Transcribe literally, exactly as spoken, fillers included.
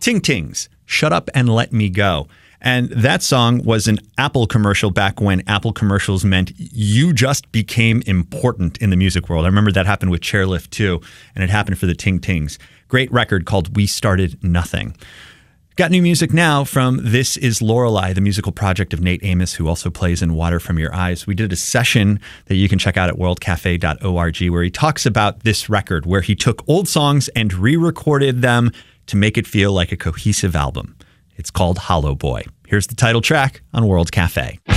Ting Tings, Shut Up and Let Me Go. And that song was an Apple commercial back when Apple commercials meant you just became important in the music world. I remember that happened with Chairlift too, and it happened for the Ting Tings. Great record called We Started Nothing. Got new music now from This Is Lorelei, the musical project of Nate Amos, who also plays in Water From Your Eyes. We did a session that you can check out at world cafe dot org where he talks about this record, where he took old songs and re-recorded them to make it feel like a cohesive album. It's called Hollow Boy. Here's the title track on World Cafe.